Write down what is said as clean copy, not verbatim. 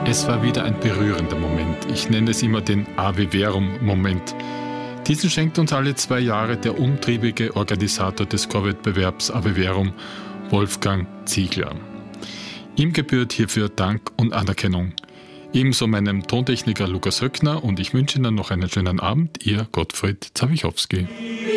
Es war wieder ein berührender Moment. Ich nenne es immer den Ave Verum-Moment. Diesen schenkt uns alle 2 Jahre der umtriebige Organisator des Chorwettbewerbs Ave Verum, Wolfgang Ziegler. Ihm gebührt hierfür Dank und Anerkennung. Ebenso meinem Tontechniker Lukas Höckner, und ich wünsche Ihnen noch einen schönen Abend. Ihr Gottfried Zawichowski.